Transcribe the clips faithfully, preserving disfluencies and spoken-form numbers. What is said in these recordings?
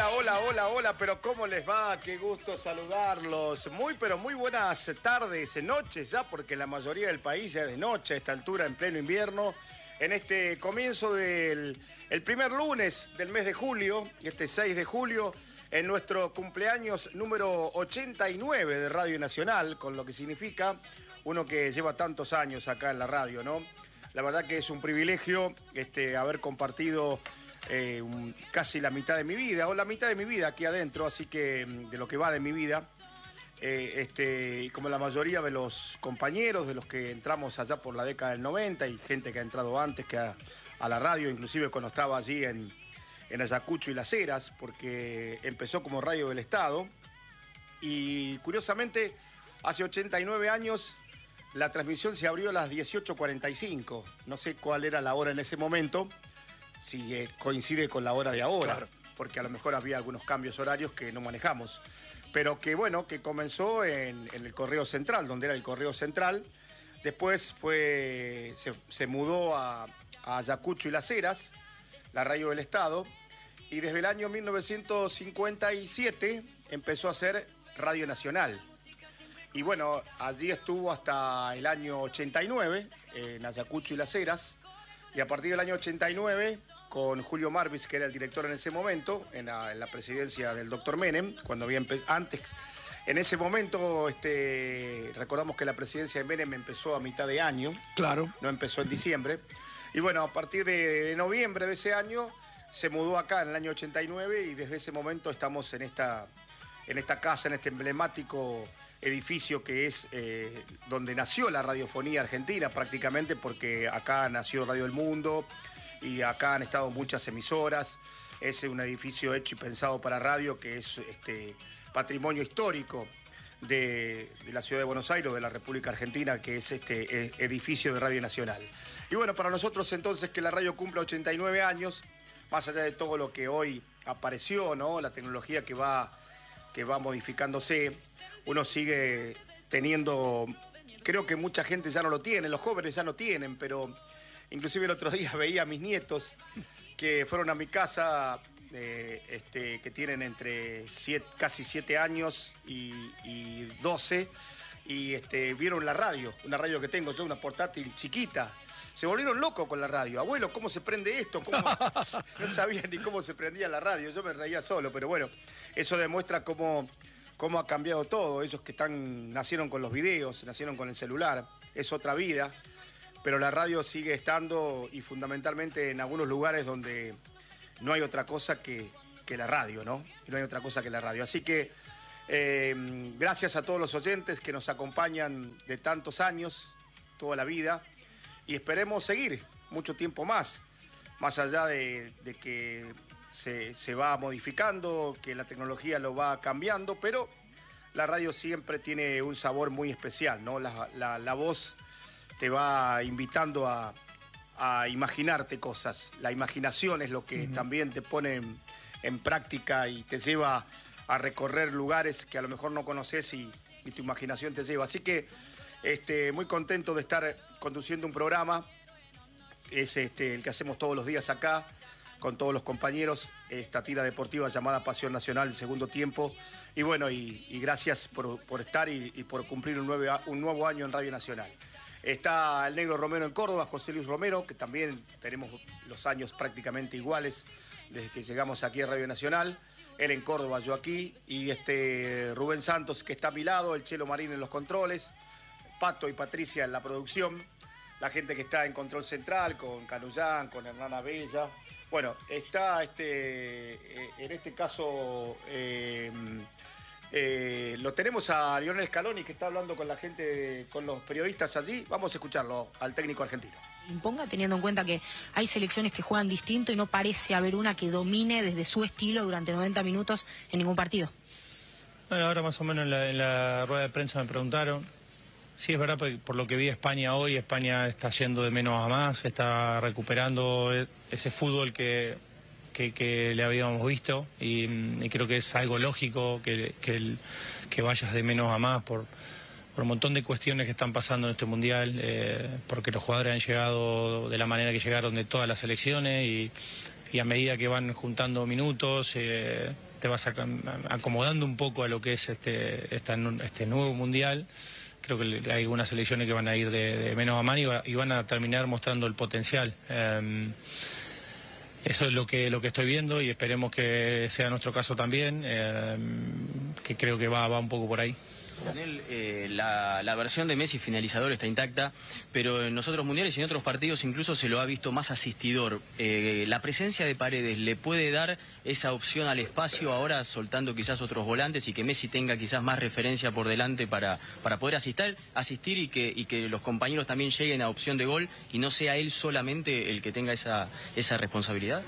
hola, hola, hola, hola, pero ¿cómo les va? Qué gusto saludarlos. Muy, pero muy buenas tardes, noches ya, porque la mayoría del país ya es de noche a esta altura, en pleno invierno, en este comienzo del el primer lunes del mes de julio, este seis de julio, en nuestro cumpleaños número ochenta y nueve de Radio Nacional, con lo que significa uno que lleva tantos años acá en la radio, ¿no? La verdad que es un privilegio este, haber compartido eh, un, casi la mitad de mi vida, o la mitad de mi vida aquí adentro, así que de lo que va de mi vida, eh, este, y como la mayoría de los compañeros, de los que entramos allá por la década del noventa, y gente que ha entrado antes que a, a la radio, inclusive cuando estaba allí en, en Ayacucho y Las Heras, porque empezó como radio del Estado, y curiosamente, hace ochenta y nueve años... la transmisión se abrió a las dieciocho cuarenta y cinco. No sé cuál era la hora en ese momento, si eh, coincide con la hora de ahora, claro, porque a lo mejor había algunos cambios horarios que no manejamos. Pero que bueno, que comenzó en, en el Correo Central, donde era el Correo Central. Después fue, se, se mudó a, a Ayacucho y Las Heras, la radio del Estado. Y desde el año mil novecientos cincuenta y siete empezó a ser Radio Nacional. Y bueno, allí estuvo hasta el año ochenta y nueve, en Ayacucho y Las Heras. Y a partir del año ochenta y nueve, con Julio Marvis, que era el director en ese momento, en la, en la presidencia del doctor Menem, cuando había empezado, antes, en ese momento, este, recordamos que la presidencia de Menem empezó a mitad de año. Claro. No empezó en diciembre. Y bueno, a partir de noviembre de ese año, se mudó acá en el año ochenta y nueve, y desde ese momento estamos en esta, en esta casa, en este emblemático edificio que es eh, donde nació la radiofonía argentina prácticamente, porque acá nació Radio El Mundo y acá han estado muchas emisoras. Es un edificio hecho y pensado para radio, que es este, patrimonio histórico de, de la ciudad de Buenos Aires, de la República Argentina, que es este edificio de Radio Nacional. Y bueno, para nosotros entonces que la radio cumpla ochenta y nueve años, más allá de todo lo que hoy apareció, ¿no? La tecnología que va, que va modificándose, uno sigue teniendo, creo que mucha gente ya no lo tiene, los jóvenes ya no tienen, pero inclusive el otro día veía a mis nietos que fueron a mi casa, eh, este, que tienen entre siete, casi siete años y, y doce, y este, vieron la radio, una radio que tengo yo, una portátil chiquita. Se volvieron locos con la radio. Abuelo, ¿cómo se prende esto? ¿Cómo? No sabían ni cómo se prendía la radio, yo me reía solo, pero bueno, eso demuestra cómo... cómo ha cambiado todo. Ellos que están, nacieron con los videos, nacieron con el celular, es otra vida, pero la radio sigue estando, y fundamentalmente en algunos lugares donde no hay otra cosa que, que la radio, ¿no? No hay otra cosa que la radio. Así que eh, gracias a todos los oyentes que nos acompañan de tantos años, toda la vida, y esperemos seguir mucho tiempo más, más allá de, de que Se, se va modificando, que la tecnología lo va cambiando, pero la radio siempre tiene un sabor muy especial, ¿no? La, la, la voz te va invitando a, a imaginarte cosas. La imaginación es lo que uh-huh. también te pone en, en práctica y te lleva a recorrer lugares que a lo mejor no conoces y, y tu imaginación te lleva. Así que este, muy contento de estar conduciendo un programa, es este, el que hacemos todos los días acá, con todos los compañeros, esta tira deportiva llamada Pasión Nacional, el segundo tiempo. Y bueno, y, y gracias por, por estar y, y por cumplir un nuevo, un nuevo año en Radio Nacional. Está el Negro Romero en Córdoba, José Luis Romero, que también tenemos los años prácticamente iguales desde que llegamos aquí a Radio Nacional. Él en Córdoba, yo aquí. Y este Rubén Santos, que está a mi lado, el Chelo Marín en los controles, Pato y Patricia en la producción, la gente que está en Control Central, con Canullán, con Hernán Bella. Bueno, está este, eh, en este caso, eh, eh, lo tenemos a Lionel Scaloni, que está hablando con la gente, con los periodistas allí. Vamos a escucharlo al técnico argentino. Imponga, teniendo en cuenta que hay selecciones que juegan distinto y no parece haber una que domine desde su estilo durante noventa minutos en ningún partido. Bueno, ahora más o menos en la, en la rueda de prensa me preguntaron. Sí, es verdad, por lo que vi España hoy, España está yendo de menos a más, está recuperando ese fútbol que, que, que le habíamos visto, y, y creo que es algo lógico que, que, el, que vayas de menos a más por, por un montón de cuestiones que están pasando en este Mundial, eh, porque los jugadores han llegado de la manera que llegaron de todas las selecciones, y, y a medida que van juntando minutos, eh, te vas acomodando un poco a lo que es este, esta, este nuevo mundial. Creo que hay algunas selecciones que van a ir de, de menos a más y, va, y van a terminar mostrando el potencial. Eh, eso es lo que, lo que estoy viendo y esperemos que sea nuestro caso también, eh, que creo que va, va un poco por ahí. Lionel, eh, la, la versión de Messi finalizador está intacta, pero en los otros mundiales y en otros partidos incluso se lo ha visto más asistidor. Eh, ¿La presencia de Paredes le puede dar esa opción al espacio ahora, soltando quizás otros volantes y que Messi tenga quizás más referencia por delante para, para poder asistir, asistir y, que, y que los compañeros también lleguen a opción de gol y no sea él solamente el que tenga esa, esa responsabilidad?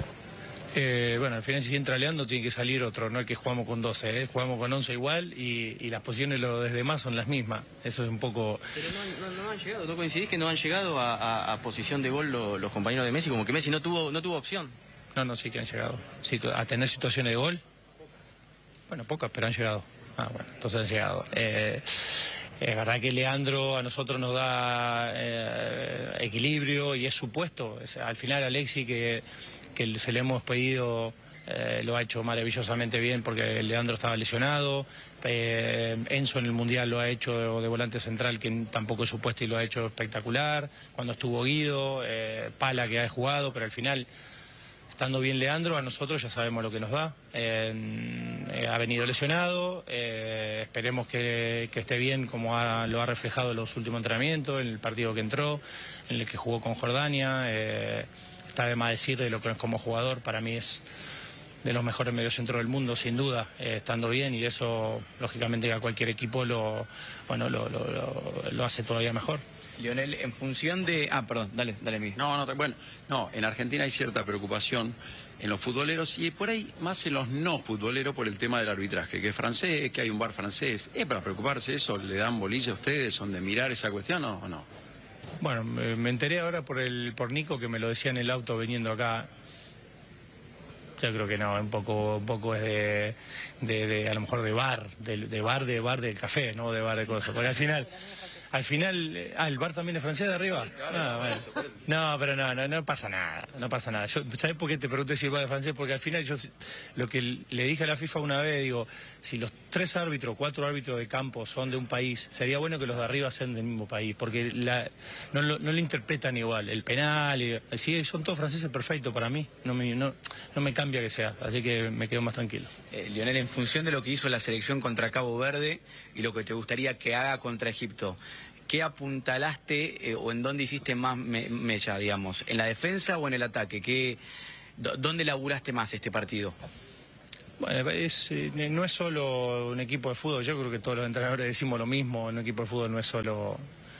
Eh, bueno, al final si entra Leandro tiene que salir otro, no es que jugamos con doce, ¿eh? Jugamos con once igual y, y las posiciones los desde más son las mismas. Eso es un poco... Pero no, no, no han llegado, ¿no coincidís que no han llegado a, a, a posición de gol lo, los compañeros de Messi? Como que Messi no tuvo, no tuvo opción. No, no, sí que han llegado. Situ a tener situaciones de gol. Bueno, pocas, pero han llegado. Ah, bueno, entonces han llegado. Eh, es verdad que Leandro a nosotros nos da eh, equilibrio y es su puesto. Es, al final Alexis que... que se le hemos pedido, eh, lo ha hecho maravillosamente bien porque Leandro estaba lesionado, eh, Enzo en el Mundial lo ha hecho de volante central, que tampoco es su puesto y lo ha hecho espectacular, cuando estuvo Guido, eh, Pala que ha jugado, pero al final, estando bien Leandro, a nosotros ya sabemos lo que nos da, eh, eh, ha venido lesionado, eh, esperemos que, que esté bien como ha, lo ha reflejado en los últimos entrenamientos, en el partido que entró, en el que jugó con Jordania, eh, está de más decir de lo que es como jugador, para mí es de los mejores mediocentros del mundo, sin duda, eh, estando bien, y eso, lógicamente, a cualquier equipo lo, bueno, lo, lo, lo, lo hace todavía mejor. Lionel, en función de... Ah, perdón, dale, dale, Miguel. No, no, bueno, no, en Argentina hay cierta preocupación en los futboleros y por ahí más en los no futboleros por el tema del arbitraje, que es francés, que hay un bar francés. ¿Es para preocuparse eso? ¿Le dan bolilla a ustedes? ¿Son de mirar esa cuestión o no? Bueno, me, me enteré ahora por el por Nico, que me lo decía en el auto viniendo acá. Yo creo que no, un poco un poco es de, de, de a lo mejor de bar, de, de bar de bar del café, no de bar de cosas. Porque al final, al final, ah, el bar también es francés de arriba. No, bueno. No, pero no, no, no pasa nada, no pasa nada. Yo, ¿sabes por qué te pregunté si el bar es francés? Porque al final yo lo que le dije a la FIFA una vez, digo, si los tres árbitros, cuatro árbitros de campo son de un país, sería bueno que los de arriba sean del mismo país, porque la, no, no, no lo interpretan igual. El penal, y, sí, son todos franceses, perfecto para mí, no me, no, no me cambia que sea, así que me quedo más tranquilo. Eh, Lionel, en función de lo que hizo la selección contra Cabo Verde y lo que te gustaría que haga contra Egipto, ¿qué apuntalaste eh, o en dónde hiciste más me mella, digamos? ¿En la defensa o en el ataque? ¿Qué, ¿Dónde laburaste más este partido? Bueno, es, eh, no es solo un equipo de fútbol, yo creo que todos los entrenadores decimos lo mismo, un equipo de fútbol no es solo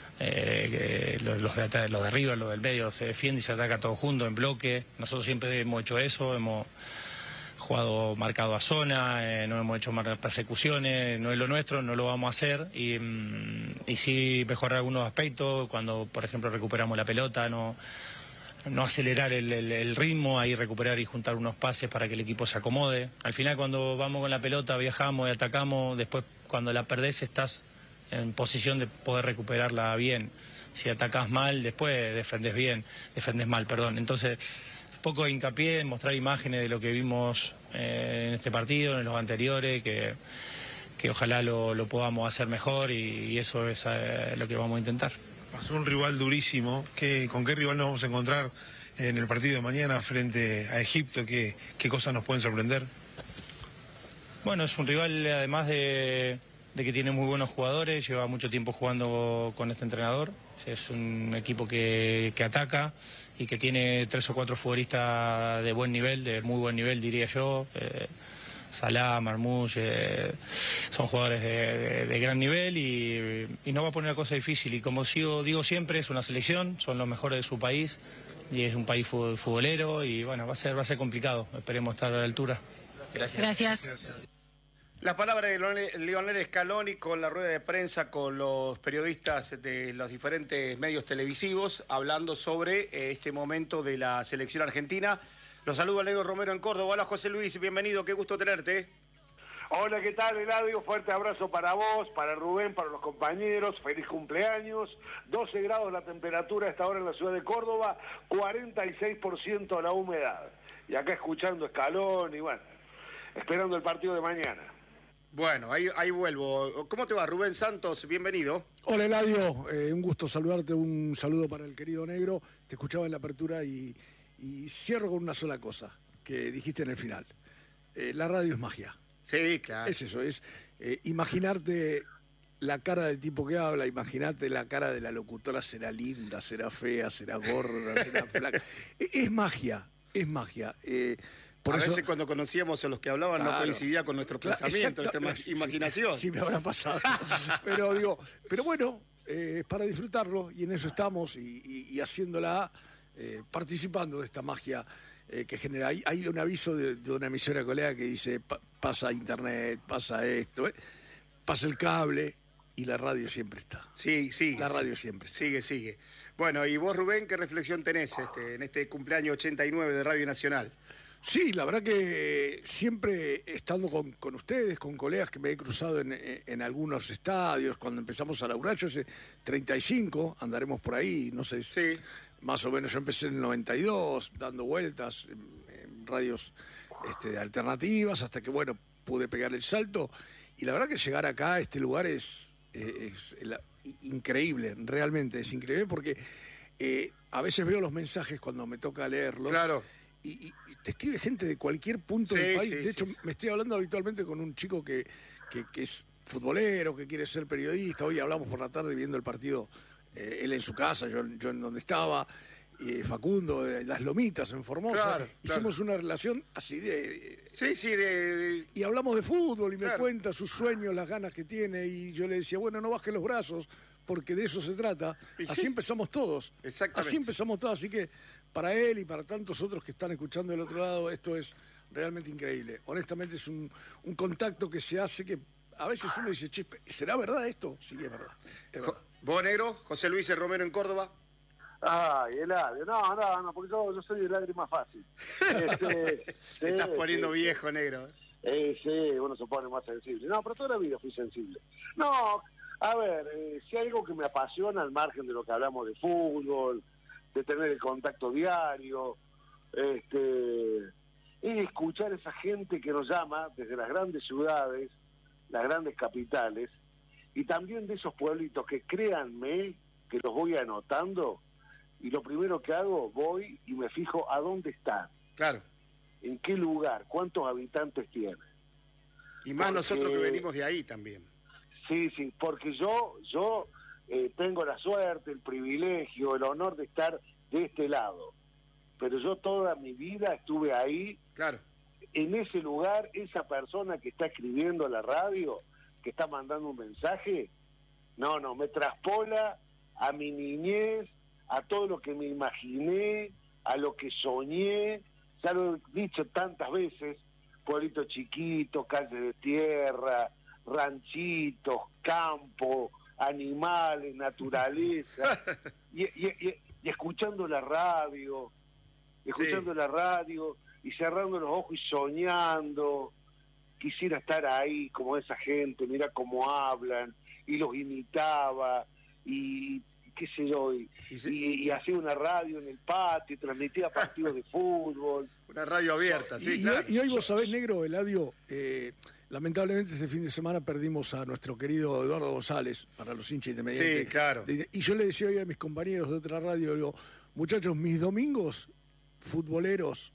eh, que los, los, de, los de arriba, los del medio, se defiende y se ataca todo junto, en bloque. Nosotros siempre hemos hecho eso, hemos jugado marcado a zona, eh, no hemos hecho persecuciones, no es lo nuestro, no lo vamos a hacer y, y sí mejorar algunos aspectos, cuando por ejemplo recuperamos la pelota, no... no acelerar el, el, el ritmo, ahí recuperar y juntar unos pases para que el equipo se acomode. Al final cuando vamos con la pelota viajamos y atacamos, después cuando la perdés estás en posición de poder recuperarla bien. Si atacás mal, después defendés bien, defendés mal, perdón. Entonces, poco de hincapié en mostrar imágenes de lo que vimos eh, en este partido, en los anteriores, que, que ojalá lo, lo podamos hacer mejor y, y eso es eh, lo que vamos a intentar. Pasó un rival durísimo. ¿Qué, ¿Con qué rival nos vamos a encontrar en el partido de mañana frente a Egipto? ¿Qué, qué cosas nos pueden sorprender? Bueno, es un rival además de, de que tiene muy buenos jugadores, lleva mucho tiempo jugando con este entrenador. Es un equipo que, que ataca y que tiene tres o cuatro futbolistas de buen nivel, de muy buen nivel diría yo. Eh, Salah, Marmoush, eh, son jugadores de, de, de gran nivel y, y no va a poner la cosa difícil. Y como sigo, digo siempre, es una selección, son los mejores de su país y es un país futbolero y bueno, va a ser, va a ser complicado. Esperemos estar a la altura. Gracias. Gracias. Las palabras de Lionel Scaloni con la rueda de prensa con los periodistas de los diferentes medios televisivos hablando sobre este momento de la selección argentina. Los saludo a Leo Romero en Córdoba. Hola José Luis, bienvenido, qué gusto tenerte. Hola, ¿qué tal, Eladio? Fuerte abrazo para vos, para Rubén, para los compañeros. Feliz cumpleaños. doce grados la temperatura a esta hora en la ciudad de Córdoba, cuarenta y seis por ciento la humedad. y acá escuchando Escalón y bueno, esperando el partido de mañana. Bueno, ahí, ahí vuelvo. ¿Cómo te va, Rubén Santos? Bienvenido. Hola, Eladio. Eh, un gusto saludarte. Un saludo para el querido Negro. Te escuchaba en la apertura y, y cierro con una sola cosa que dijiste en el final. Eh, la radio es magia. Sí, claro. Es eso, es eh, imaginarte la cara del tipo que habla, imaginarte la cara de la locutora, será linda, será fea, será gorda, será flaca. Es, es magia, es magia. Eh, Por a eso, veces cuando conocíamos a los que hablaban claro, no coincidía con nuestro claro, pensamiento, exacto, nuestra sí, imaginación. Sí, sí, me habrá pasado. pero digo, pero bueno, eh, es para disfrutarlo y en eso estamos y, y, y haciéndola, eh, participando de esta magia eh, que genera. Hay, hay un aviso de, de una emisora colega que dice, pa, pasa internet, pasa esto, eh, pasa el cable y la radio siempre está. Sí, sí. La radio siempre está. Sigue, sigue. Bueno, y vos, Rubén, ¿qué reflexión tenés este, en este cumpleaños ochenta y nueve de Radio Nacional? Sí, la verdad que siempre estando con, con ustedes, con colegas que me he cruzado en, en algunos estadios, cuando empezamos a laburar, yo hace treinta y cinco, andaremos por ahí, no sé, sí. Más o menos yo empecé en el noventa y dos, dando vueltas en, en radios este, alternativas, hasta que, bueno, pude pegar el salto, y la verdad que llegar acá a este lugar es, es, es la, increíble, realmente es increíble, porque eh, a veces veo los mensajes cuando me toca leerlos. Claro. Y, y te escribe gente de cualquier punto sí, del país. Sí, de hecho, sí. me estoy hablando habitualmente con un chico que, que, que es futbolero, que quiere ser periodista. Hoy hablamos por la tarde viendo el partido, eh, él en su casa, yo, yo en donde estaba, eh, Facundo, de Las Lomitas, en Formosa. Claro, Hicimos claro. una relación así de... Sí, sí, de... de... Y hablamos de fútbol y claro. me cuenta sus sueños, las ganas que tiene. Y yo le decía, bueno, no bajes los brazos, porque de eso se trata. Y así sí. empezamos todos. Exactamente. Así empezamos todos, así que... Para él y para tantos otros que están escuchando del otro lado, esto es realmente increíble. Honestamente es un, un contacto que se hace que a veces uno dice, che, ¿será verdad esto? Sí, es verdad. Es verdad. ¿Vos, Negro? José Luis Romero en Córdoba. Ay, Eladio, no, no, no, porque yo, yo soy el lágrima fácil. Este, Te estás sí, poniendo sí, viejo, Negro. Eh, sí, uno se pone más sensible. No, pero toda la vida fui sensible. No, a ver, eh, si hay algo que me apasiona al margen de lo que hablamos de fútbol, de tener el contacto diario, este, es escuchar a esa gente que nos llama desde las grandes ciudades, las grandes capitales, y también de esos pueblitos que créanme que los voy anotando, y lo primero que hago, voy y me fijo a dónde están. Claro. En qué lugar, cuántos habitantes tiene. Y más porque, nosotros que venimos de ahí también. Sí, sí, porque yo, yo eh, tengo la suerte, el privilegio, el honor de estar de este lado. Pero yo toda mi vida estuve ahí, claro, en ese lugar, esa persona que está escribiendo a la radio, que está mandando un mensaje, no, no, me traspola a mi niñez, a todo lo que me imaginé, a lo que soñé. Ya lo he dicho tantas veces, pueblito chiquito, calle de tierra, ranchitos, campo, animales, naturaleza, y, y, y, y escuchando la radio, escuchando sí. la radio, y cerrando los ojos y soñando. Quisiera estar ahí como esa gente, mira cómo hablan, y los imitaba, y qué sé yo, y, y, se... y, y hacía una radio en el patio, y transmitía partidos de fútbol. Una radio abierta, sí, y, claro. Y hoy vos sabés, Negro, Eladio, eh, lamentablemente este fin de semana perdimos a nuestro querido Eduardo González, para los hinchas independientes. Sí, claro. Y yo le decía hoy a mis compañeros de otra radio, digo, muchachos, mis domingos futboleros,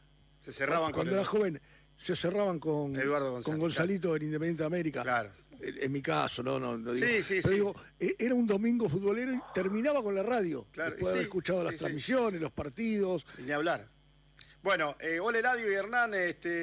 se cerraban cuando, cuando con era joven, se cerraban con, Eduardo González, con Gonzalito claro. del Independiente de América. Claro. En mi caso, no, no, no digo. Sí, sí, pero sí. digo, era un domingo futbolero y terminaba con la radio. Claro, después de haber sí, escuchado sí, las sí. transmisiones, los partidos. Y ni hablar. Bueno, eh, hola Eladio y Hernán,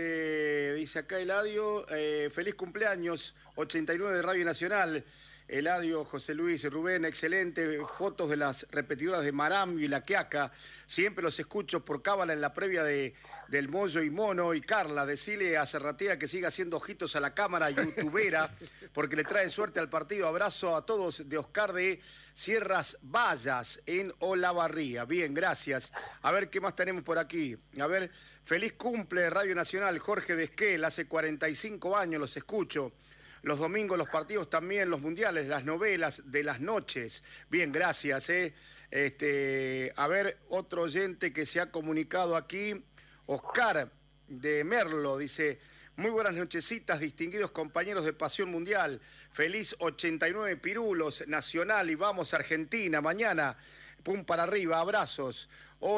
este, dice acá Eladio, eh, feliz cumpleaños, ochenta y nueve de Radio Nacional. Eladio, José Luis, Rubén, excelente, fotos de las repetidoras de Marambio y La Quiaca, siempre los escucho por cábala en la previa de del Moyo y Mono. Y Carla, decile a Serratea que siga haciendo ojitos a la cámara youtubera, porque le trae suerte al partido. Abrazo a todos de Oscar de Sierras Vallas en Olavarría. Bien, gracias. A ver qué más tenemos por aquí. A ver, feliz cumple Radio Nacional, Jorge de Esquel, hace cuarenta y cinco años los escucho. Los domingos, los partidos también, los mundiales, las novelas de las noches. Bien, gracias. ¿eh? Este, a ver, otro oyente que se ha comunicado aquí. Oscar de Merlo dice, muy buenas nochecitas, distinguidos compañeros de Pasión Mundial. Feliz ochenta y nueve Pirulos, Nacional y vamos Argentina. Mañana, pum para arriba, abrazos.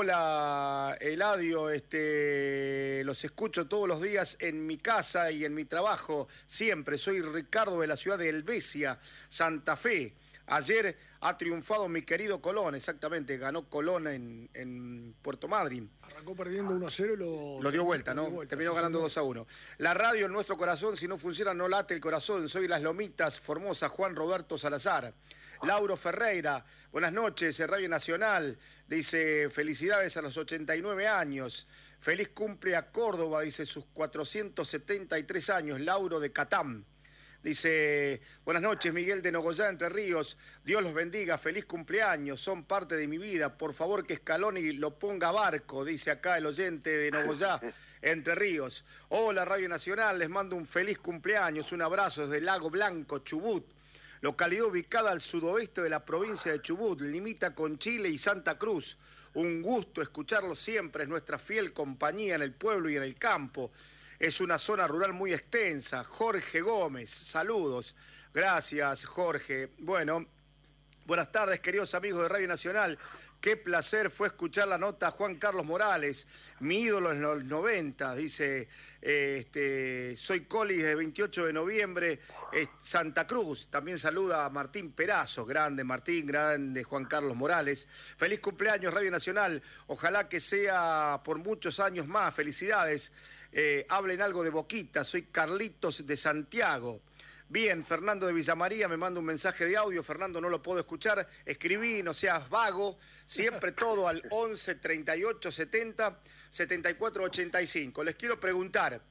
Hola, Eladio, este, los escucho todos los días en mi casa y en mi trabajo. Siempre, soy Ricardo de la ciudad de Helvecia, Santa Fe. Ayer ha triunfado mi querido Colón, exactamente, ganó Colón en, en Puerto Madryn. Arrancó perdiendo uno a cero y lo... Lo dio vuelta, ¿no? Dio vuelta, terminó sí, ganando sí, dos a uno. La radio en nuestro corazón, si no funciona no late el corazón. Soy Las Lomitas, Formosa, Juan Roberto Salazar. Lauro Ferreira, buenas noches, Radio Nacional. Dice, felicidades a los ochenta y nueve años. Feliz cumple a Córdoba, dice, sus cuatrocientos setenta y tres años. Lauro de Catán. Dice, buenas noches, Miguel de Nogoyá, Entre Ríos. Dios los bendiga, feliz cumpleaños, son parte de mi vida. Por favor que Scaloni lo ponga a barco, dice acá el oyente de Nogoyá, Entre Ríos. Hola, Radio Nacional, les mando un feliz cumpleaños, un abrazo desde Lago Blanco, Chubut. Localidad ubicada al sudoeste de la provincia de Chubut, limita con Chile y Santa Cruz. Un gusto escucharlos siempre, es nuestra fiel compañía en el pueblo y en el campo. Es una zona rural muy extensa. Jorge Gómez, saludos. Gracias, Jorge. Bueno, buenas tardes, queridos amigos de Radio Nacional. Qué placer fue escuchar la nota a Juan Carlos Morales, mi ídolo en los noventa, dice, eh, este, soy Colis de veintiocho de noviembre, eh, Santa Cruz. También saluda a Martín Perazo, grande Martín, grande Juan Carlos Morales. Feliz cumpleaños, Radio Nacional. Ojalá que sea por muchos años más. Felicidades. Eh, hablen algo de Boquita, soy Carlitos de Santiago. Bien, Fernando de Villamaría me manda un mensaje de audio. Fernando, no lo puedo escuchar. Escribí, no seas vago. Siempre todo al once, treinta y ocho, setenta, setenta y cuatro, ochenta y cinco. Les quiero preguntar,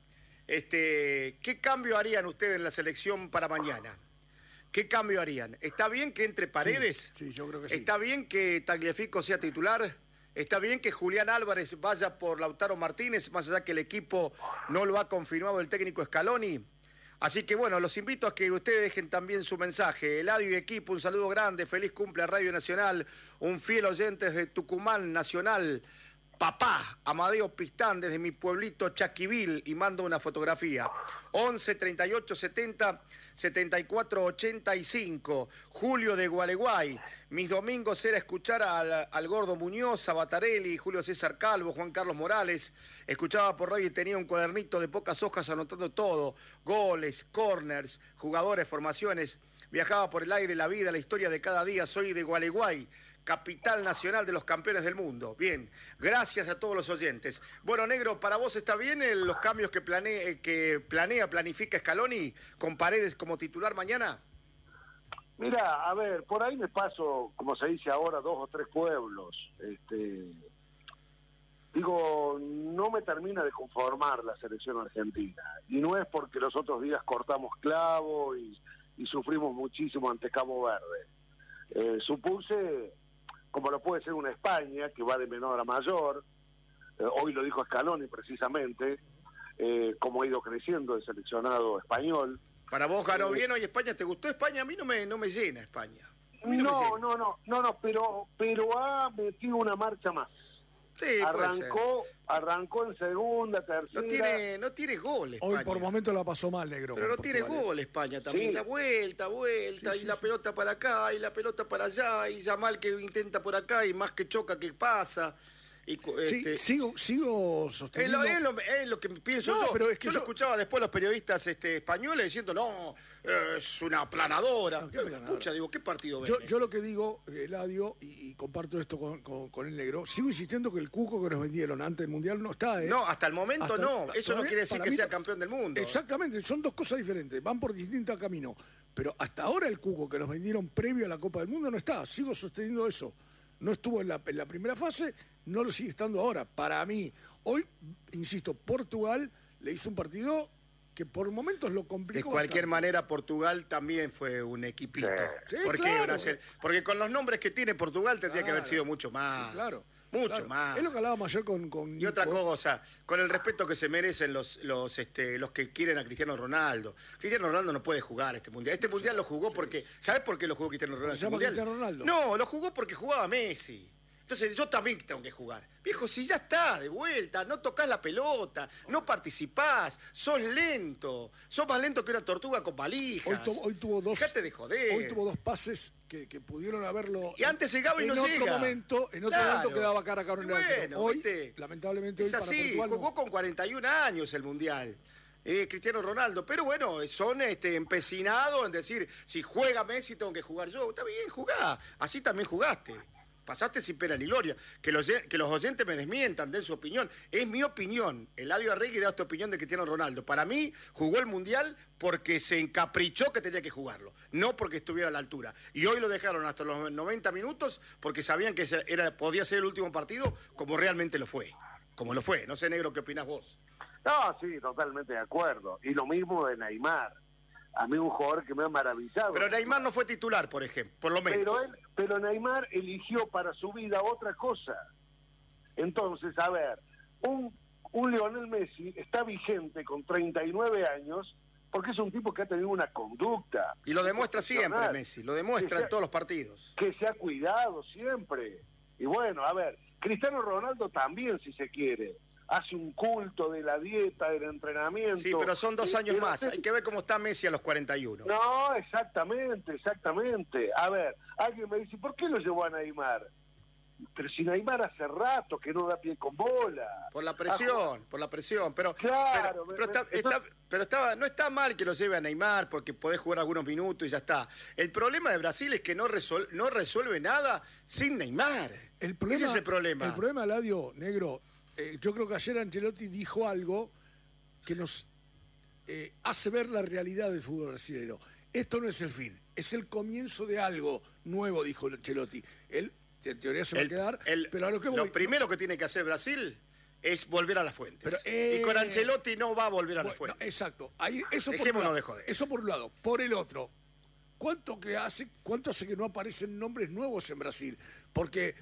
este, ¿qué cambio harían ustedes en la selección para mañana? ¿Qué cambio harían? ¿Está bien que entre Paredes? Sí, sí, yo creo que sí. ¿Está bien que Tagliafico sea titular? ¿Está bien que Julián Álvarez vaya por Lautaro Martínez, más allá que el equipo no lo ha confirmado el técnico Scaloni? Así que bueno, los invito a que ustedes dejen también su mensaje. Eladio y equipo, un saludo grande, feliz cumple a Radio Nacional, un fiel oyente desde Tucumán Nacional, papá, Amadeo Pistán, desde mi pueblito Chaquivil, y mando una fotografía. once, treinta y ocho, setenta, setenta y cuatro, ochenta y cinco. Julio de Gualeguay. Mis domingos era escuchar al, al Gordo Muñoz, a Batarelli, Julio César Calvo, Juan Carlos Morales. Escuchaba por radio y tenía un cuadernito de pocas hojas anotando todo. Goles, corners, jugadores, formaciones. Viajaba por el aire, la vida, la historia de cada día. Soy de Gualeguay, capital nacional de los campeones del mundo. Bien, gracias a todos los oyentes. Bueno, Negro, ¿para vos está bien el, los cambios que, plane, que planea, planifica Scaloni con Paredes como titular mañana? Mira, a ver, por ahí me paso, como se dice ahora, dos o tres pueblos. Este, digo, no me termina de conformar la selección argentina. Y no es porque los otros días cortamos clavo y, y sufrimos muchísimo ante Cabo Verde. Eh, supuse, como lo puede ser una España, que va de menor a mayor, eh, hoy lo dijo Scaloni precisamente, eh, cómo ha ido creciendo el seleccionado español. Para vos ganó bien hoy España, ¿te gustó España? A mí no me, no me llena España. No, no, no, no, no, no, pero, pero ha metido una marcha más. Sí, arrancó, arrancó en segunda, tercera. No tiene, no tiene gol España. Hoy por momento la pasó mal, Negro. Pero no tiene gol España también. Sí. Da vuelta, vuelta, sí, y sí, la sí. pelota para acá, y la pelota para allá, y Yamal que intenta por acá, y más que choca que pasa. Y, este, sí, sigo, sigo sosteniendo. Es lo, es lo, es lo que pienso no, yo. Pero es que yo, yo lo escuchaba después los periodistas este, españoles diciendo, no, es una aplanadora. No, ¿qué escucha, digo, ¿qué partido ven? Yo, yo lo que digo, Eladio, y, y comparto esto con, con, con el Negro, sigo insistiendo que el cuco que nos vendieron antes del Mundial no está, ¿eh? No, hasta el momento hasta, no. Eso no quiere decir que sea campeón del mundo. Exactamente, son dos cosas diferentes, van por distintos caminos. Pero hasta ahora el cuco que nos vendieron previo a la Copa del Mundo no está. Sigo sosteniendo eso. No estuvo en la, en la primera fase, no lo sigue estando ahora. Para mí, hoy, insisto, Portugal le hizo un partido que por momentos lo complicó. De cualquier bastante. manera, Portugal también fue un equipito. Sí, ¿Por qué claro. Brasil? Porque con los nombres que tiene Portugal tendría claro. que haber sido mucho más. Sí, claro. Mucho claro. más. Es lo que hablábamos ayer con... con y otra con... cosa, con el respeto que se merecen los los este los que quieren a Cristiano Ronaldo. Cristiano Ronaldo no puede jugar este Mundial. Este Mundial lo jugó porque... ¿Sabes por qué lo jugó Cristiano Ronaldo? ¿Se llama mundial? Cristiano Ronaldo? No, lo jugó porque jugaba Messi. Entonces yo también tengo que jugar. Viejo, si ya está, de vuelta, no tocas la pelota, no participás, sos lento, sos más lento que una tortuga con valijas. Hoy, tu, hoy tuvo dos. Dejate de joder. Hoy tuvo dos pases que, que pudieron haberlo. Y antes llegaba y en no otro llega. Momento, en otro Claro. momento quedaba cara a cara en el arquero. Bueno, Hoy, ¿viste? lamentablemente, Es hoy así, para Portugal jugó no. con cuarenta y un años el Mundial. Eh, Cristiano Ronaldo, pero bueno, son este, empecinados en decir, si juega Messi tengo que jugar yo. Está bien, jugá, así también jugaste. Pasaste sin pena ni gloria. Que los, que los oyentes me desmientan, den su opinión. Es mi opinión. Eladio Arregui da esta opinión de Cristiano Ronaldo. Para mí, jugó el Mundial porque se encaprichó que tenía que jugarlo, no porque estuviera a la altura. Y hoy lo dejaron hasta los noventa minutos porque sabían que era, podía ser el último partido, como realmente lo fue. Como lo fue. No sé, Negro, ¿qué opinás vos? No, sí, totalmente de acuerdo. Y lo mismo de Neymar. A mí un jugador que me ha maravillado. Pero Neymar no fue titular, por ejemplo, por lo menos. Pero, él, pero Neymar eligió para su vida otra cosa. Entonces, a ver, un, un Lionel Messi está vigente con treinta y nueve años porque es un tipo que ha tenido una conducta. Y lo demuestra siempre, Messi, lo demuestra en todos los partidos. Que se ha cuidado siempre. Y bueno, a ver, Cristiano Ronaldo también, si se quiere. Hace un culto de la dieta, del entrenamiento. Sí, pero son dos y, años y más. Hay que ver cómo está Messi a los cuarenta y uno. No, exactamente, exactamente. A ver, alguien me dice, ¿por qué lo llevó a Neymar? Pero si Neymar hace rato que no da pie con bola. Por la presión, por la presión. Pero, claro, pero, pero, está, me, está, pero estaba, no está mal que lo lleve a Neymar porque podés jugar algunos minutos y ya está. El problema de Brasil es que no, resol, no resuelve nada sin Neymar. El problema, Ese es el problema. El problema, Eladio, Negro, eh, yo creo que ayer Ancelotti dijo algo que nos eh, hace ver la realidad del fútbol brasileño. Esto no es el fin, es el comienzo de algo nuevo, dijo Ancelotti. Él, en teoría, se va el, a quedar, el, pero a lo que voy, Lo primero que tiene que hacer Brasil es volver a las fuentes. Pero, eh, y con Ancelotti no va a volver a bueno, las fuentes. No, exacto. Ahí, eso, por Dejémonos un lado, de joder. eso por un lado. Por el otro, ¿cuánto, que hace, ¿cuánto hace que no aparecen nombres nuevos en Brasil? Porque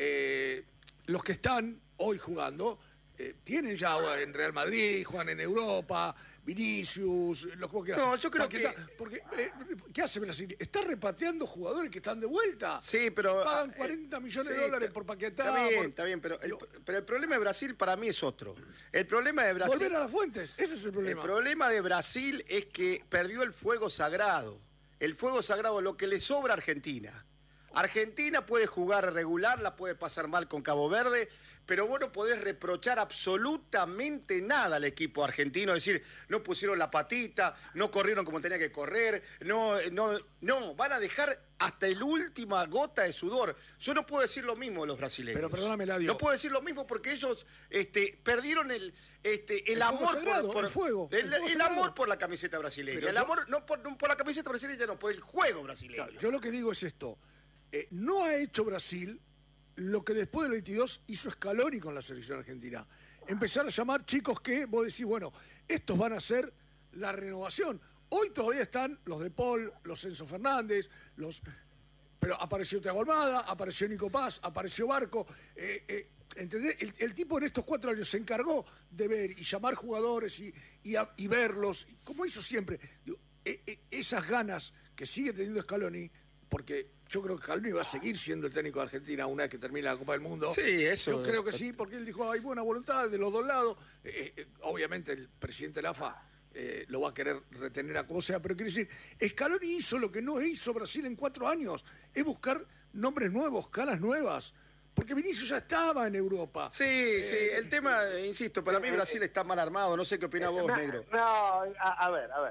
eh, los que están hoy jugando eh, tienen ya en Real Madrid, juegan en Europa, Vinicius, los como quieran. No, yo creo Paquetá, que... Porque, eh, ¿qué hace Brasil? Está repateando jugadores que están de vuelta. Sí, pero... Pagan cuarenta millones sí, de dólares está, por Paquetá. Está bien, por, está bien, pero el, yo, pero el problema de Brasil para mí es otro. El problema de Brasil... Volver a las fuentes, ese es el problema. El problema de Brasil es que perdió el fuego sagrado. El fuego sagrado, lo que le sobra a Argentina. Argentina puede jugar regular, la puede pasar mal con Cabo Verde, pero vos no podés reprochar absolutamente nada al equipo argentino, es decir, no pusieron la patita, no corrieron como tenía que correr, no, no, no, van a dejar hasta la última gota de sudor. Yo no puedo decir lo mismo de los brasileños. Pero perdóname, Eladio. No puedo decir lo mismo porque ellos este, perdieron el, este, el, El amor fuego sagrado, por, por el fuego, el, el fuego el sagrado. amor por la camiseta brasileña. Pero el yo- amor no por, no por la camiseta brasileña, no, por el juego brasileño. Claro, yo lo que digo es esto. Eh, no ha hecho Brasil lo que después del veintidós hizo Scaloni con la selección argentina. Empezar a llamar chicos que vos decís, bueno, estos van a ser la renovación. Hoy todavía están los de Paul, los Enzo Fernández, los... pero apareció Thiago Almada, apareció Nico Paz, apareció Barco. Eh, eh, ¿entendés? El, el tipo en estos cuatro años se encargó de ver y llamar jugadores y, y, a- y verlos, como hizo siempre. Digo, eh, eh, esas ganas que sigue teniendo Scaloni, porque yo creo que Scaloni va a seguir siendo el técnico de Argentina una vez que termine la Copa del Mundo. Sí, eso. Yo creo que sí, porque él dijo, hay buena voluntad de los dos lados. Eh, eh, obviamente el presidente de la A F A eh, lo va a querer retener a como sea, pero quiere decir, Scaloni hizo lo que no hizo Brasil en cuatro años, es buscar nombres nuevos, caras nuevas. Porque Vinicius ya estaba en Europa. Sí, sí, el tema, eh, insisto, para mí Brasil está mal armado, no sé qué opinás vos, no, negro. No, a, a ver, a ver.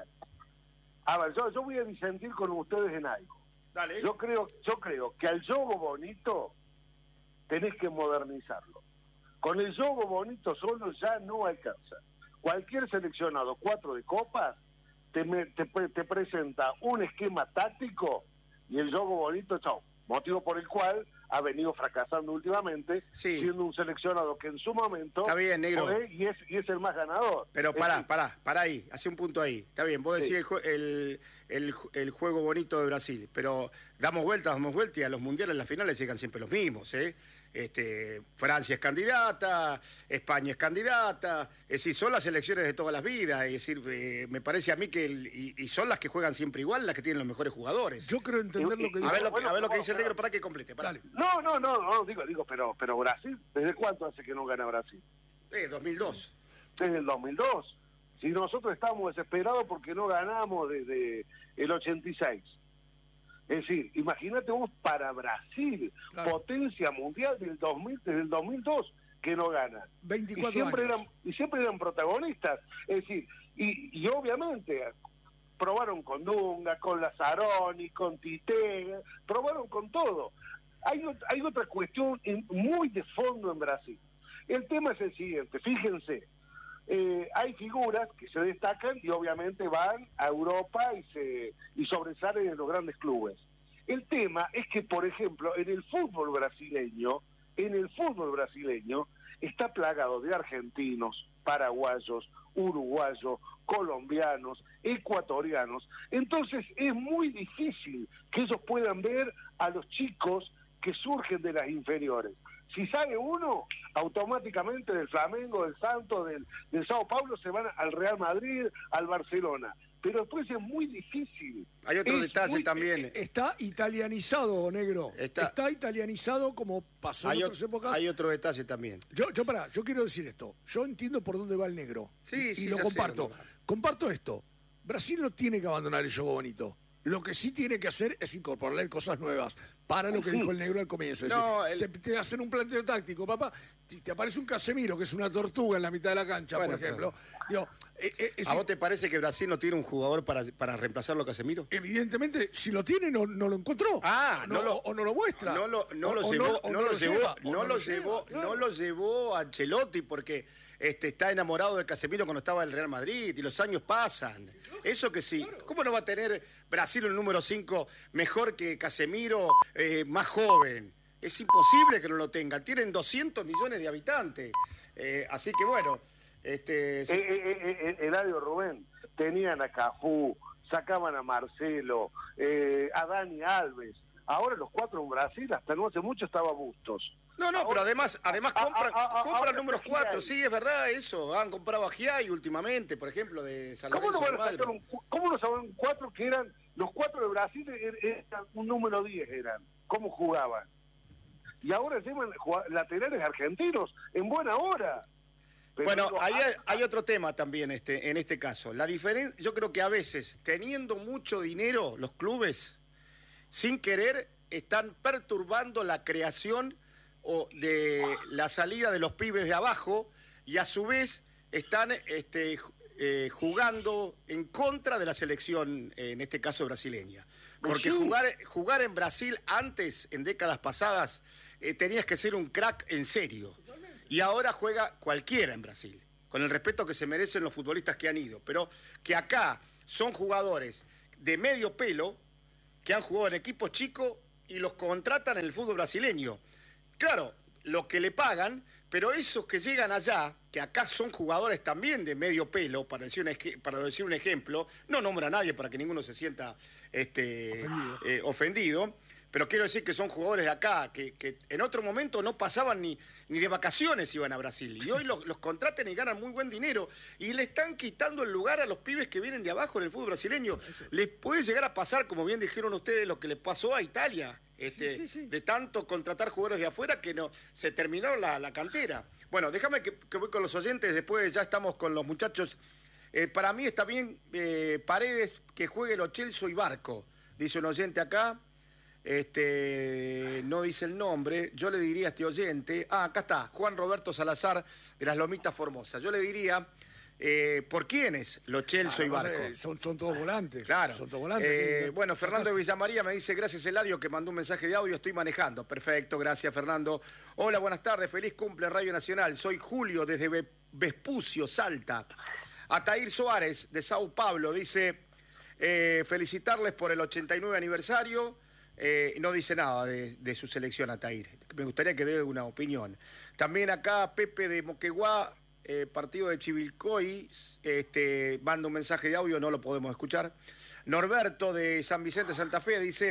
A ver, yo, yo voy a disentir con ustedes en algo. Dale. Yo creo, yo creo que al juego bonito tenés que modernizarlo. Con el juego bonito solo ya no alcanza. Cualquier seleccionado, cuatro de copas, te, me- te, pre- te presenta un esquema táctico y el juego bonito, chao. Motivo por el cual ha venido fracasando últimamente, Sí. siendo un seleccionado que en su momento Está bien, negro. fue y es, y es el más ganador. Pero Es pará, decir, pará, pará ahí, hace un punto ahí. Está bien, vos decís Sí. el, jue- el, el, el juego bonito de Brasil, pero damos vueltas, damos vueltas y a los mundiales, las finales llegan siempre los mismos, ¿eh? Este, Francia es candidata, España es candidata, es decir, son las elecciones de todas las vidas, es decir, eh, me parece a mí que, el, y, y son las que juegan siempre igual, las que tienen los mejores jugadores. Yo creo entender lo que dice. A ver lo, bueno, a ver lo que bueno, dice el pero, negro para que complete. Para. Dale. No, no, no, no, digo, digo, pero, pero Brasil, ¿desde cuánto hace que no gana Brasil? Eh, dos mil dos. Desde el dos mil dos. Si nosotros estamos desesperados porque no ganamos desde el ochenta y seis. Es decir, imagínate vos para Brasil, claro. potencia mundial del dos mil, desde el dos mil dos que no gana. veinticuatro y siempre años. Eran, y siempre eran protagonistas. Es decir, y, y obviamente probaron con Dunga, con Lazzaroni, con Tite, probaron con todo. Hay, hay otra cuestión en, muy de fondo en Brasil. El tema es el siguiente, fíjense. Eh, hay figuras que se destacan y obviamente van a Europa y se y sobresalen en los grandes clubes. El tema es que, por ejemplo, en el fútbol brasileño, en el fútbol brasileño está plagado de argentinos, paraguayos, uruguayos, colombianos, ecuatorianos. Entonces es muy difícil que ellos puedan ver a los chicos que surgen de las inferiores. Si sale uno, automáticamente del Flamengo, del Santos, del, del Sao Paulo, se van al Real Madrid, al Barcelona. Pero después es muy difícil. Hay otro es detalle muy, también. Está italianizado, negro. Está, está italianizado como pasó en otras épocas. Hay otro detalle también. Yo, yo, pará, yo quiero decir esto. Yo entiendo por dónde va el negro. Sí, y, sí, y lo ya comparto. sé, Comparto esto. Brasil no tiene que abandonar el juego bonito. Lo que sí tiene que hacer es incorporarle cosas nuevas. Para lo que dijo el negro al comienzo. Es No, decir, el... te, te hacen un planteo táctico, papá. Te, te aparece un Casemiro, que es una tortuga en la mitad de la cancha, bueno, por ejemplo. Pero... Digo, eh, eh, es ¿A vos te parece que Brasil no tiene un jugador para, para reemplazarlo a Casemiro? Evidentemente, si lo tiene, no, no lo encontró. Ah, no, no lo, o no lo muestra. No lo, no o, lo o llevó, no, o no lo llevó, lleva, no no lo lo llevó, lleva, claro. no lo llevó a Ancelotti porque este, está enamorado de Casemiro cuando estaba en el Real Madrid y los años pasan. Eso que sí. ¿Cómo no va a tener Brasil un número cinco mejor que Casemiro, eh, más joven? Es imposible que no lo tengan. Tienen doscientos millones de habitantes. Eh, así que bueno. Este... Eh, eh, eh, eh, Eladio, Rubén, tenían a Cafú, sacaban a Marcelo, eh, a Dani Alves. Ahora los cuatro en Brasil, hasta no hace mucho estaba Bustos. No, no, ahora, pero además, además a, compran, a, a, compran números Giai. cuatro. Sí, es verdad eso. Han comprado a Giai últimamente, por ejemplo, de San ¿Cómo no Lorenzo van a de sacar Almagro. un, ¿Cómo no saben cuatro que eran, los cuatro de Brasil eran un número diez eran? ¿Cómo jugaban? Y ahora llevan laterales argentinos en buena hora. Pero Bueno, digo, ahí ah, hay, hay otro tema también este, en este caso. La diferencia, yo creo que a veces, teniendo mucho dinero, los clubes, sin querer, están perturbando la creación o de la salida de los pibes de abajo y a su vez están este, eh, jugando en contra de la selección, en este caso brasileña. Porque jugar, jugar en Brasil antes, en décadas pasadas, eh, tenías que ser un crack en serio. Y ahora juega cualquiera en Brasil, con el respeto que se merecen los futbolistas que han ido. Pero que acá son jugadores de medio pelo, que han jugado en equipos chicos y los contratan en el fútbol brasileño. Claro, lo que le pagan, pero esos que llegan allá, que acá son jugadores también de medio pelo, para decir un, para decir un ejemplo, no nombra a nadie para que ninguno se sienta este, ofendido. Eh, ofendido, pero quiero decir que son jugadores de acá, que, que en otro momento no pasaban ni, ni de vacaciones iban a Brasil, y hoy los, los contratan y ganan muy buen dinero, y le están quitando el lugar a los pibes que vienen de abajo en el fútbol brasileño. Les puede llegar a pasar, como bien dijeron ustedes, lo que le pasó a Italia. Este, sí, sí, sí. De tanto contratar jugadores de afuera que no se terminaron la, la cantera. Bueno, déjame que, que voy con los oyentes, después ya estamos con los muchachos. Eh, para mí está bien eh, Paredes que juegue Lo Celso y Barco, dice un oyente acá. Este, no dice el nombre. Yo le diría a este oyente, ah, acá está, Juan Roberto Salazar de las Lomitas Formosas. Yo le diría, Eh, ¿por quiénes? Lo Celso ah, y Barco. No sé, son, son todos volantes. Claro. Son todos volantes. Eh, bueno, Fernando de Villamaría me dice, gracias Eladio, que mandó un mensaje de audio, estoy manejando. Perfecto, gracias Fernando. Hola, buenas tardes, feliz cumple Radio Nacional. Soy Julio desde Be Vespucio, Salta. Atair Suárez de Sao Paulo dice, eh, felicitarles por el ochenta y nueve aniversario. Eh, no dice nada de, de su selección, Atair. Me gustaría que dé una opinión. También acá Pepe de Moquegua, Eh, partido de Chivilcoy, este, manda un mensaje de audio, no lo podemos escuchar. Norberto de San Vicente, Santa Fe, dice,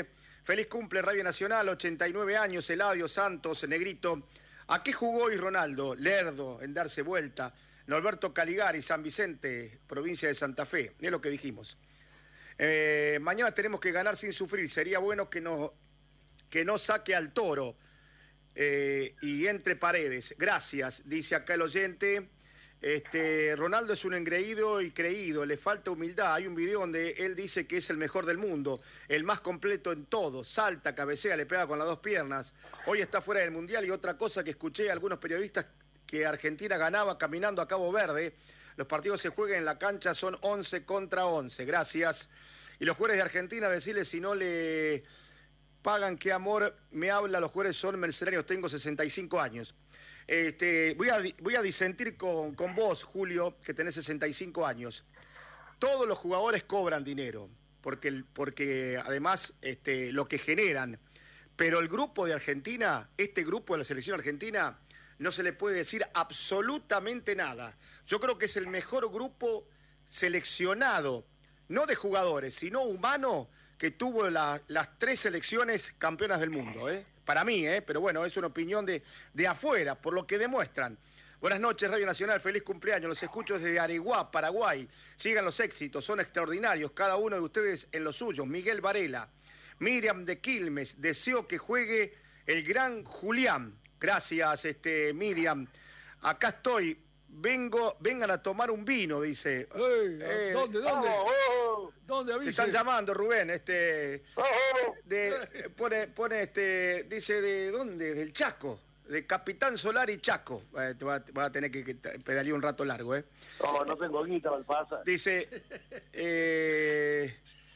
Feliz cumple Radio Nacional, ochenta y nueve años, Eladio Santos, Negrito. ¿A qué jugó hoy Ronaldo? Lerdo, en darse vuelta. Norberto Caligari, San Vicente, provincia de Santa Fe. Es lo que dijimos. Eh, mañana tenemos que ganar sin sufrir. Sería bueno que no, que no saque al Toro eh, y entre Paredes. Gracias, dice acá el oyente. Este, Ronaldo es un engreído y creído, le falta humildad. Hay un video donde él dice que es el mejor del mundo, el más completo en todo. Salta, cabecea, le pega con las dos piernas. Hoy está fuera del Mundial. Y otra cosa que escuché a algunos periodistas, que Argentina ganaba caminando a Cabo Verde. Los partidos se juegan en la cancha, son once contra once. Gracias. Y los jugadores de Argentina, decirles si no le pagan, qué amor me habla, los jugadores son mercenarios, tengo sesenta y cinco años. Este, voy, a, voy a disentir con, con vos, Julio, que tenés sesenta y cinco años. Todos los jugadores cobran dinero, porque, porque además este, lo que generan. Pero el grupo de Argentina, este grupo de la selección argentina, no se le puede decir absolutamente nada. Yo creo que es el mejor grupo seleccionado, no de jugadores, sino humano, que tuvo la, las tres selecciones campeonas del mundo, ¿eh? Para mí, ¿eh? Pero bueno, es una opinión de, de afuera, por lo que demuestran. Buenas noches, Radio Nacional, feliz cumpleaños. Los escucho desde Areguá, Paraguay. Sigan los éxitos, son extraordinarios, cada uno de ustedes en los suyos. Miguel Varela, Miriam de Quilmes, deseo que juegue el gran Julián. Gracias, este, Miriam. Acá estoy. Vengo, vengan a tomar un vino, dice. Ey, eh, ¿Dónde, dónde? Oh, oh, ¿Dónde Te avise? están llamando, Rubén. Este, oh, oh. de, pone, pone, este, dice de dónde, del Chaco, de Capitán Solari Chaco. Eh, te va, va a tener que, que pedalear un rato largo, ¿eh? No, no tengo guita, Valpasa. Dice, eh,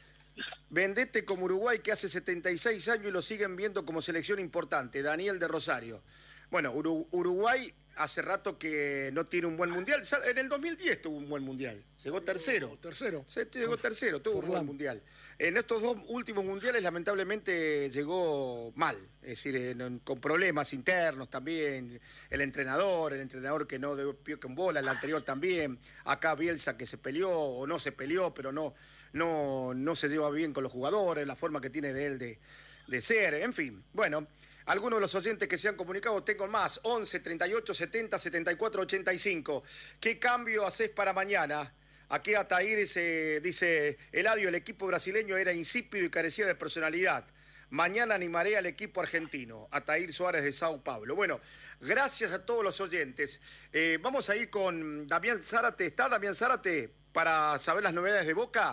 vendete como Uruguay, que hace setenta y seis años y lo siguen viendo como selección importante. Daniel de Rosario. Bueno, Uru- Uruguay hace rato que no tiene un buen mundial. En el dos mil diez tuvo un buen mundial. Llegó tercero. Tercero. Se llegó tercero, tuvo un buen mundial. En estos dos últimos mundiales, lamentablemente, llegó mal. Es decir, en- con problemas internos también. El entrenador, el entrenador que no dio pie con bola, el anterior también. Acá Bielsa que se peleó o no se peleó, pero no, no, no se lleva bien con los jugadores, la forma que tiene de él de, de ser. En fin, bueno. Algunos de los oyentes que se han comunicado, tengo más, once, treinta y ocho, setenta, setenta y cuatro, ochenta y cinco. ¿Qué cambio haces para mañana? Aquí Ataír se dice, Eladio, el equipo brasileño era insípido y carecía de personalidad. Mañana animaré al equipo argentino. Ataír Suárez de Sao Paulo. Bueno, gracias a todos los oyentes. Eh, vamos a ir con Damián Zárate. ¿Está Damián Zárate para saber las novedades de Boca?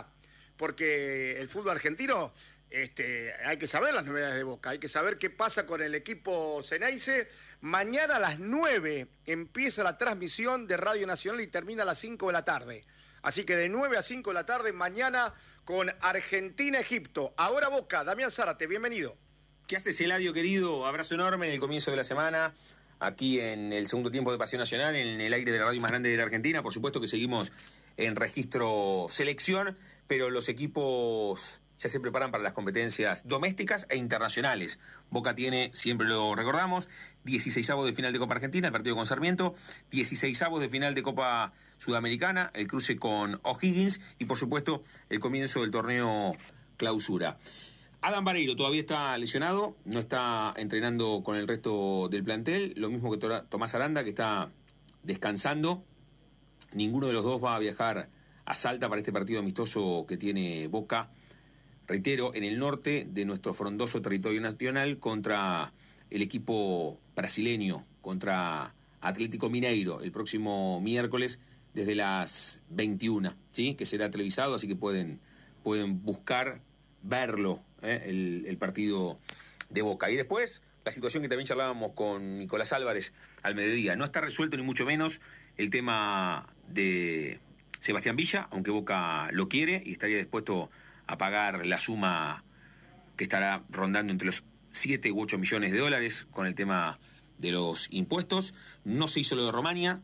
Porque el fútbol argentino... Este, hay que saber las novedades de Boca, hay que saber qué pasa con el equipo Ceneice. Mañana a las nueve empieza la transmisión de Radio Nacional y termina a las cinco de la tarde. Así que de nueve a cinco de la tarde mañana con Argentina-Egipto. Ahora Boca, Damián Zárate, bienvenido. ¿Qué haces, Eladio, querido? Abrazo enorme en el comienzo de la semana, aquí en el segundo tiempo de Pasión Nacional, en el aire de la radio más grande de la Argentina. Por supuesto que seguimos en registro selección, pero los equipos ya se preparan para las competencias domésticas e internacionales. Boca tiene, siempre lo recordamos, dieciseisavos de final de Copa Argentina, el partido con Sarmiento, dieciseisavos de final de Copa Sudamericana, el cruce con O'Higgins y, por supuesto, el comienzo del torneo Clausura. Adam Vareiro todavía está lesionado, no está entrenando con el resto del plantel, lo mismo que Tomás Aranda, que está descansando. Ninguno de los dos va a viajar a Salta para este partido amistoso que tiene Boca, reitero, en el norte de nuestro frondoso territorio nacional, contra el equipo brasileño, contra Atlético Mineiro, el próximo miércoles desde las veintiuna, ¿sí? Que será televisado, así que pueden, pueden buscar, verlo, ¿eh? el, el partido de Boca. Y después, la situación que también charlábamos con Nicolás Álvarez al mediodía. No está resuelto ni mucho menos el tema de Sebastián Villa, aunque Boca lo quiere y estaría dispuesto a pagar la suma que estará rondando entre los siete u ocho millones de dólares con el tema de los impuestos. No se hizo lo de Romania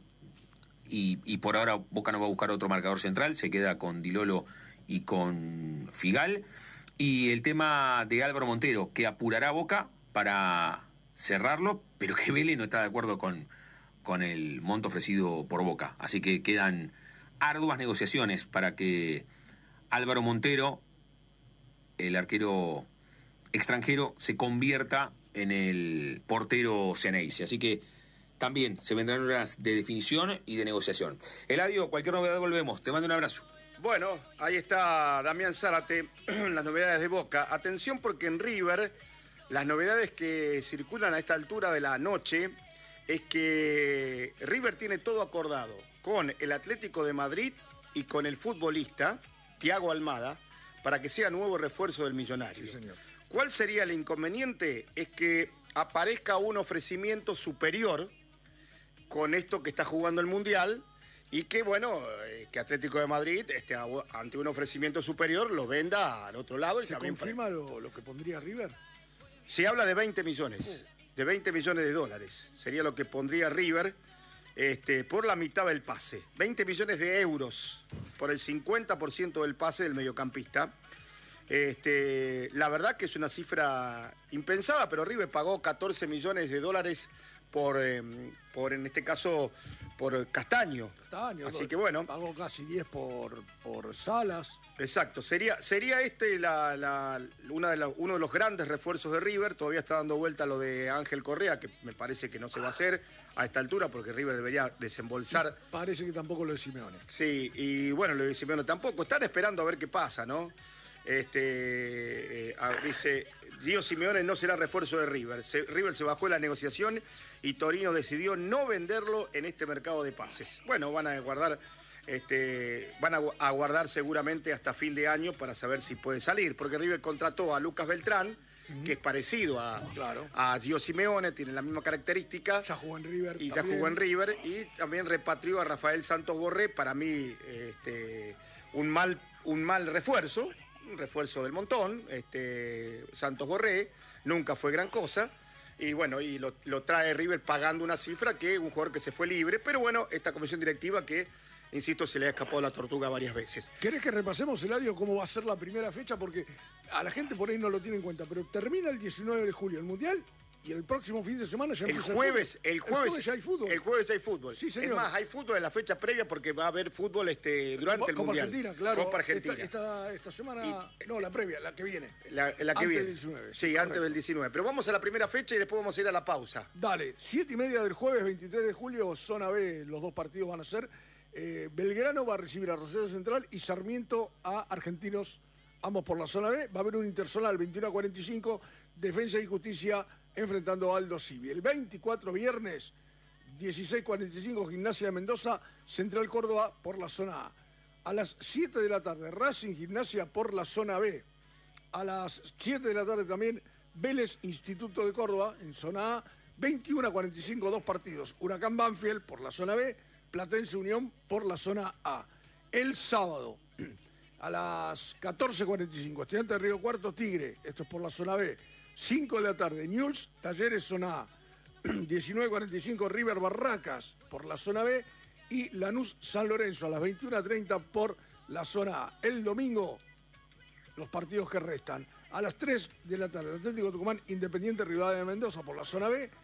y, y por ahora Boca no va a buscar otro marcador central, se queda con Di Lolo y con Figal. Y el tema de Álvaro Montero, que apurará Boca para cerrarlo, pero que Vélez no está de acuerdo con, con el monto ofrecido por Boca. Así que quedan arduas negociaciones para que Álvaro Montero, el arquero extranjero se convierta en el portero Ceneice. Así que también se vendrán horas de definición y de negociación. Eladio, cualquier novedad volvemos. Te mando un abrazo. Bueno, ahí está Damián Zárate, las novedades de Boca. Atención porque en River, las novedades que circulan a esta altura de la noche es que River tiene todo acordado con el Atlético de Madrid y con el futbolista Thiago Almada para que sea nuevo refuerzo del Millonario. Sí, señor. ¿Cuál sería el inconveniente? Es que aparezca un ofrecimiento superior con esto que está jugando el Mundial y que, bueno, eh, que Atlético de Madrid, este, ante un ofrecimiento superior, lo venda al otro lado. Y ¿Se también confirma lo, lo que pondría River? Se habla de veinte millones, de veinte millones de dólares. Sería lo que pondría River este, por la mitad del pase. veinte millones de euros por el cincuenta por ciento del pase del mediocampista. Este, la verdad que es una cifra impensada, pero River pagó catorce millones de dólares por, eh, por en este caso, por Castaño. Castaño. Así que bueno. Pagó casi diez por, por Salas. Exacto, sería, sería este la, la, una de la, uno de los grandes refuerzos de River. Todavía está dando vuelta lo de Ángel Correa, que me parece que no se va a hacer a esta altura porque River debería desembolsar. Parece que tampoco lo de Simeone. Sí, y bueno, lo de Simeone tampoco. Están esperando a ver qué pasa, ¿no? Este, eh, dice, Gio Simeone no será refuerzo de River. Se, River se bajó en la negociación y Torino decidió no venderlo en este mercado de pases. Bueno, van a guardar... Este, van a aguardar seguramente hasta fin de año para saber si puede salir, porque River contrató a Lucas Beltrán, uh-huh. que es parecido a, claro. a Gio Simeone, tiene la misma característica. Ya jugó en River. Y también. ya jugó en River, y también repatrió a Rafael Santos Borré, para mí este, un, mal, un mal refuerzo, un refuerzo del montón. Este, Santos Borré nunca fue gran cosa. Y bueno, y lo, lo trae River pagando una cifra que un jugador que se fue libre, pero bueno, esta comisión directiva que... Insisto, se le ha escapado la tortuga varias veces. ¿Querés que repasemos, Eladio, cómo va a ser la primera fecha? Porque a la gente por ahí no lo tiene en cuenta, pero termina el diecinueve de julio el Mundial y el próximo fin de semana ya el empieza jueves, el fútbol. El jueves, el jueves ya hay fútbol. El jueves ya hay fútbol. Sí, señor. Es más, hay fútbol en la fecha previa porque va a haber fútbol este, durante el Copa Mundial. Argentina, claro. Copa Argentina. Esta, esta, esta semana, y, no, la previa, la que viene. La, la que antes viene. del diecinueve. Sí, correcto. Antes del diecinueve. Pero vamos a la primera fecha y después vamos a ir a la pausa. Dale, siete y media del jueves, veintitrés de julio, zona B, los dos partidos van a ser... Eh, Belgrano va a recibir a Rosario Central y Sarmiento a Argentinos, ambos por la zona B. Va a haber un interzonal veintiuno a cuarenta y cinco, Defensa y Justicia enfrentando a Aldo Civi. El veinticuatro, viernes, dieciséis cuarenta y cinco, Gimnasia de Mendoza, Central Córdoba por la zona A. A las siete de la tarde, Racing Gimnasia por la zona B. A las siete de la tarde también, Vélez Instituto de Córdoba en zona A. veintiuno a cuarenta y cinco, dos partidos. Huracán Banfield por la zona B. Platense Unión por la zona A. El sábado, a las catorce cuarenta y cinco, Estudiantes de Río Cuarto, Tigre, esto es por la zona B. cinco de la tarde, Newell's, Talleres, zona A. diecinueve cuarenta y cinco, River Barracas por la zona B. Y Lanús San Lorenzo a las veintiuno treinta por la zona A. El domingo, los partidos que restan. A las tres de la tarde, Atlético Tucumán, Independiente Rivadavia de Mendoza por la zona B.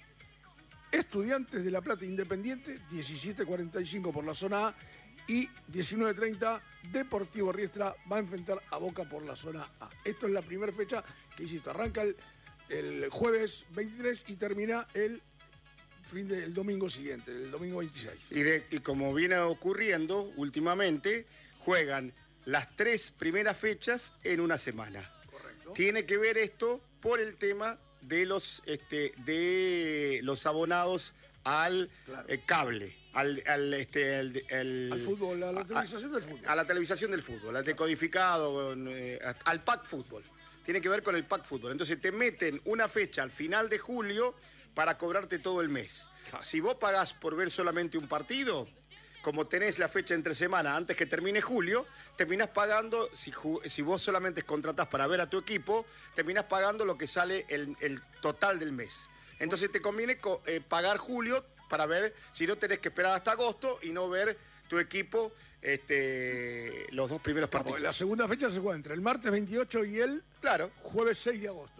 Estudiantes de La Plata Independiente, diecisiete cuarenta y cinco por la zona A, y diecinueve treinta Deportivo Riestra va a enfrentar a Boca por la zona A. Esto es la primera fecha que insisto, arranca el, el jueves veintitrés y termina el fin del domingo siguiente, el domingo veintiséis. Y, de, y como viene ocurriendo últimamente, juegan las tres primeras fechas en una semana. Correcto. Tiene que ver esto por el tema de los este de los abonados al claro. eh, cable, al, al este al, al, al fútbol, a la a, televisación del fútbol. A la televisión del fútbol, al decodificado, eh, al pack fútbol. Tiene que ver con el pack fútbol. Entonces te meten una fecha al final de julio para cobrarte todo el mes. Claro. Si vos pagás por ver solamente un partido, como tenés la fecha entre semana antes que termine julio, terminás pagando, si, si vos solamente contratás para ver a tu equipo, terminás pagando lo que sale el, el total del mes. Entonces te conviene eh, pagar julio para ver, si no tenés que esperar hasta agosto y no ver tu equipo este, los dos primeros partidos. La segunda fecha se juega entre el martes veintiocho y el claro. jueves seis de agosto.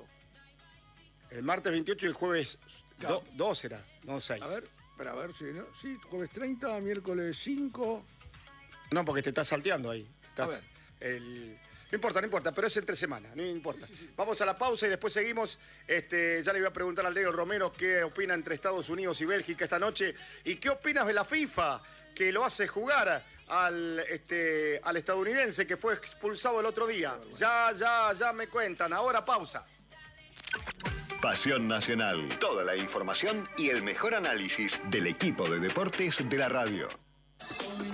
El martes veintiocho y el jueves claro. dos será, no seis. A ver. Pero a ver si, ¿no? Sí, jueves treinta, miércoles cinco. No, porque te estás salteando ahí. Estás, a ver. El... No importa, no importa, pero es entre semana, no importa. Vamos a la pausa y después seguimos. Este, ya le voy a preguntar al Negro Romero qué opina entre Estados Unidos y Bélgica esta noche. ¿Y qué opinas de la FIFA, que lo hace jugar al, este, al estadounidense que fue expulsado el otro día? Ya, ya, ya me cuentan. Ahora pausa. Pasión Nacional. Toda la información y el mejor análisis del equipo de deportes de la radio.